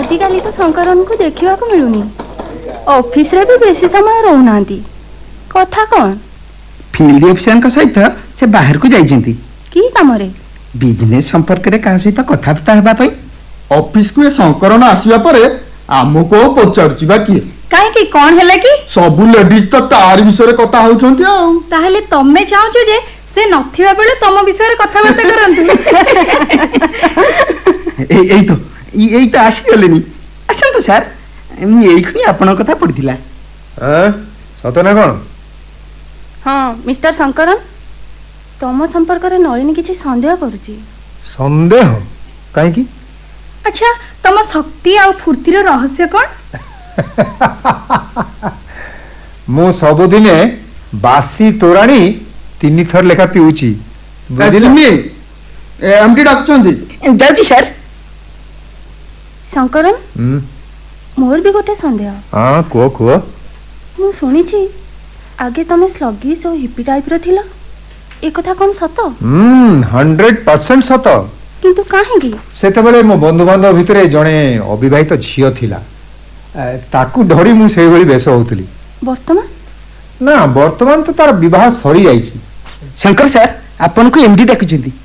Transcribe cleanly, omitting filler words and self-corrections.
आजिकाली तो शंकरन को देखा मिलूनी ऑफिस रे भी बेसी समय रहना कथा कौन फील्ड ऑफिसर सहित से बाहर को जाइछंती की काम रे बिजनेस संपर्क रे का सहित कथाबार्ता हेबा पई ऑफिस को शंकरन आसीबा परे आमको पचारचिबा किए काहे की कौन हैला कि सब लेडीज तो तार विषय कथा होउछंती आ ताहले तमे चाहूछु जे से नथिबा बेले तम विषय कथा बार्ता करंतु एई तो आसी गलेनी अच्छा तो सर एई खनी आपन कथा पड़थिला सत ना कोन हाँ मिस्टर शंकरन तम संपर्क रे नलिनी किछि संदेह करूची संदेह काहे की अच्छा तम शक्ति आ फुर्ती रो रहस्य कोन मु सबुदिने बासी तोराणी 3 थर लेखा पिउची बुझिले एमडी डाकचंदी जाउची सर शंकरन मोर भी गोटे संदेह हां को मु सुनिछि आगे तमे स्लगिश और हिप्पी टाइप रो थिला ए कथा कोन सत 100% सत किंतु काहे की सेते बेले मो बंधु बांधव भितरे जणे अविवाहित झियो थिला ताकू धरी मु सेही भली बेस होतली वर्तमान ना वर्तमान तो तार विवाह सरी जाईछि शंकर सर आपन को एमडी डाकुचंदी